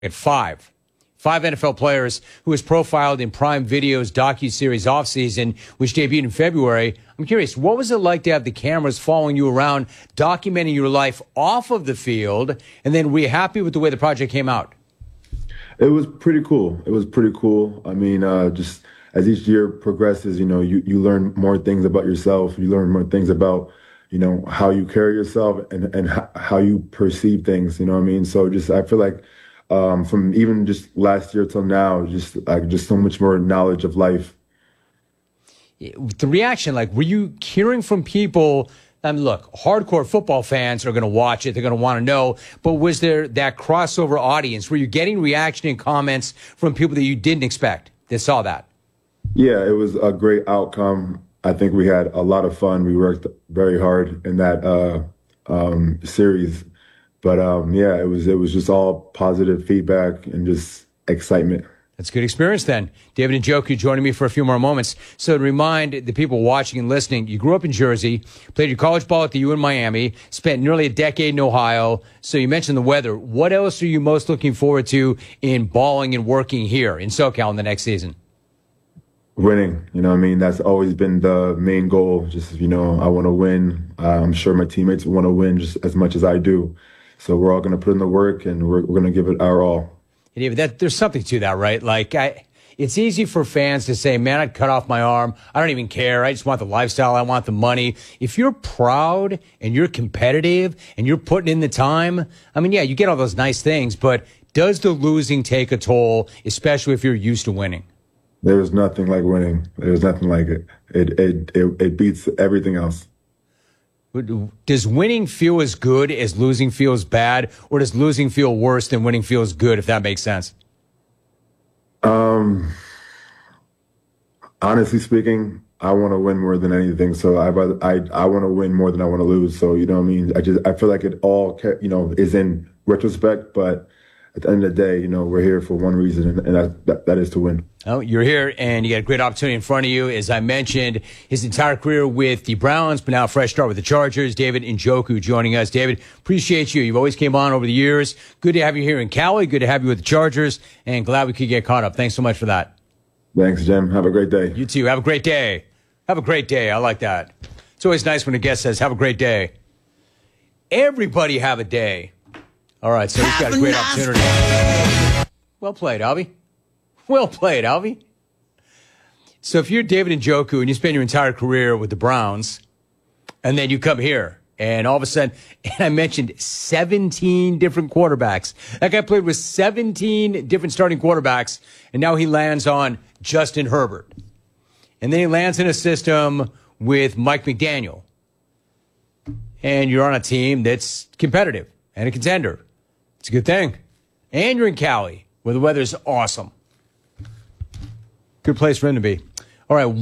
at five. Five NFL players who was profiled in Prime Video's docuseries Offseason, which debuted in February. I'm curious, what was it like to have the cameras following you around, documenting your life off of the field, and then were you happy with the way the project came out? It was pretty cool. I mean, just as each year progresses, you learn more things about yourself. You learn more things about, how you carry yourself and how you perceive things, you know what I mean? So I feel like from even just last year till now, just so much more knowledge of life. The reaction, were you hearing from people? I mean, look, hardcore football fans are going to watch it. They're going to want to know. But was there that crossover audience? Were you getting reaction and comments from people that you didn't expect that saw that? Yeah, it was a great outcome. I think we had a lot of fun. We worked very hard in that series. But, it was just all positive feedback and just excitement. That's a good experience then. David Njoku joining me for a few more moments. So to remind the people watching and listening, you grew up in Jersey, played your college ball at the U in Miami, spent nearly a decade in Ohio. So you mentioned the weather. What else are you most looking forward to in balling and working here in SoCal in the next season? Winning, that's always been the main goal. Just, I want to win. I'm sure my teammates want to win just as much as I do. So we're all going to put in the work and we're going to give it our all. Yeah, David, there's something to that, right? It's easy for fans to say, man, I'd cut off my arm. I don't even care. I just want the lifestyle. I want the money. If you're proud and you're competitive and you're putting in the time, you get all those nice things, but does the losing take a toll, especially if you're used to winning? There's nothing like winning. There's nothing like it. It beats everything else. Does winning feel as good as losing feels bad, or does losing feel worse than winning feels good, if that makes sense? Honestly speaking, I want to win more than anything. So I want to win more than I want to lose. So, I feel like it all, is in retrospect, but at the end of the day, we're here for one reason, and that is to win. Oh, you're here, and you got a great opportunity in front of you. As I mentioned, his entire career with the Browns, but now a fresh start with the Chargers. David Njoku joining us. David, appreciate you. You've always came on over the years. Good to have you here in Cali. Good to have you with the Chargers, and glad we could get caught up. Thanks so much for that. Thanks, Jim. Have a great day. You too. Have a great day. Have a great day. I like that. It's always nice when a guest says, have a great day. Everybody have a day. All right, so he's got a great opportunity. Well played, Alvy. Well played, Alvy. So if you're David Njoku and you spend your entire career with the Browns, and then you come here, and all of a sudden, and I mentioned 17 different quarterbacks. That guy played with 17 different starting quarterbacks, and now he lands on Justin Herbert. And then he lands in a system with Mike McDaniel. And you're on a team that's competitive and a contender. It's a good thing. And you're in Cali, where the weather's awesome. Good place for him to be. All right,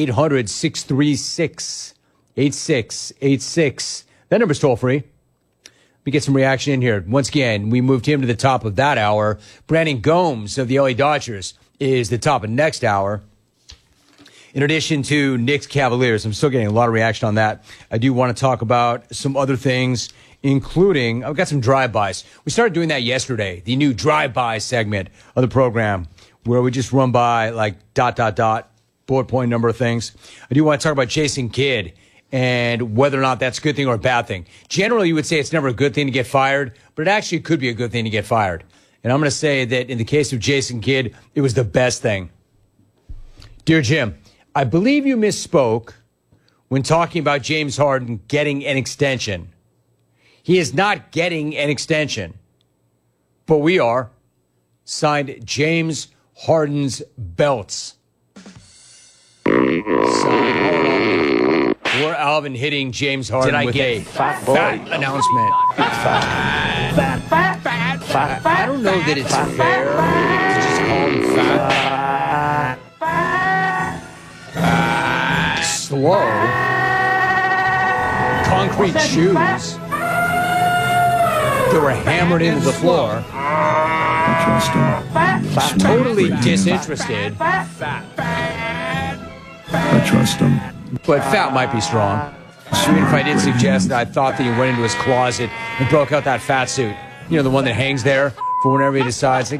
1-800-636-8686. That number's toll-free. Let me get some reaction in here. Once again, we moved him to the top of that hour. Brandon Gomes of the LA Dodgers is the top of next hour. In addition to Knicks Cavaliers, I'm still getting a lot of reaction on that. I do want to talk about some other things, including, I've got some drive-bys. We started doing that yesterday, the new drive-by segment of the program, where we just run by bullet point number of things. I do want to talk about Jason Kidd and whether or not that's a good thing or a bad thing. Generally, you would say it's never a good thing to get fired, but it actually could be a good thing to get fired. And I'm going to say that in the case of Jason Kidd, it was the best thing. Dear Jim, I believe you misspoke when talking about James Harden getting an extension. He is not getting an extension, but we are. Signed, James Harden's belts. Signed, or Alvin hitting James Harden with a fat announcement. Fat. I don't know that it's fair to just call him fat. Slow. Concrete shoes that were hammered into the floor. Totally disinterested. I trust him. But fat might be strong. Even if I did suggest that I thought that he went into his closet and broke out that fat suit. You know, the one that hangs there for whenever he decides.